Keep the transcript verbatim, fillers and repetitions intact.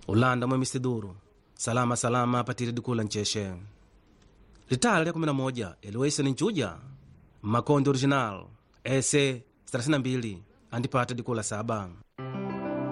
ulanda mwe misiduru salama salama patiri dikula ncheshe litala lya kumi na moja eliwese ni nchuja makonde original ese thelathini na mbili andipata dikula saba.